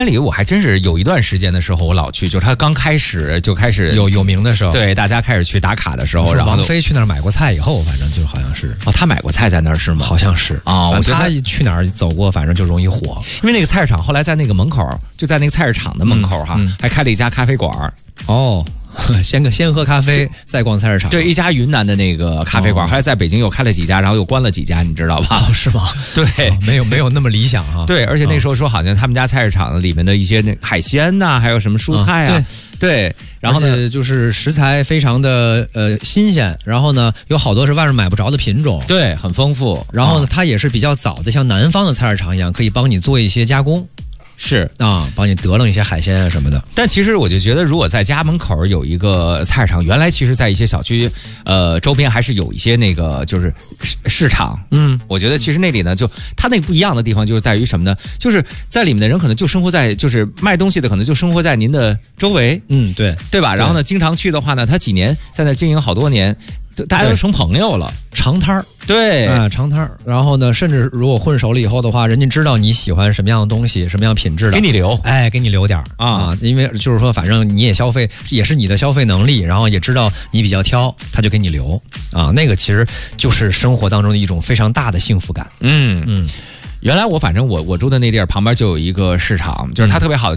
里我还真是有一段时间的时候，我老去，就是他刚开始有名的时候， 对大家开始去打卡的时候，然后王菲去那儿买过菜以后，反正就好像是他买过菜在那儿是吗？ 好像是啊，我觉得他去哪儿走过，反正就容易火， 因为那个菜市场后来在那个门口，就在那个菜市场的门口还开了一家咖啡馆哦。先喝咖啡，再逛菜市场。 对，一家云南的那个咖啡馆，后来在北京又开了几家，然后又关了几家，你知道吧？ 是吗？ 对， 没有那么理想啊。 对，而且那时候说好像他们家菜市场里面的一些那海鲜呐，还有什么蔬菜啊，对，然后呢就是食材非常的新鲜，然后呢有好多是外面买不着的品种， 对，很丰富。 然后呢它也是比较早的，像南方的菜市场一样，可以帮你做一些加工。 是啊，帮你得楞一些海鲜啊什么的。 但其实我就觉得，如果在家门口有一个菜市场，原来其实在一些小区周边还是有一些那个就是市场。我觉得其实那里呢，就它那个不一样的地方就是在于什么呢？就是在里面的人可能就生活在，就是卖东西的可能就生活在您的周围。 对吧？然后呢，经常去的话呢，他几年在那经营好多年。大家都成朋友了， 长摊儿， 对长摊儿。然后呢，甚至如果混熟了以后的话，人家知道你喜欢什么样的东西，什么样品质的， 给你留， 给你留点啊。因为就是说，反正你也消费，也是你的消费能力，然后也知道你比较挑，他就给你留啊。那个其实就是生活当中的一种非常大的幸福感。 原来反正我住的那地儿旁边就有一个市场，就是它特别好。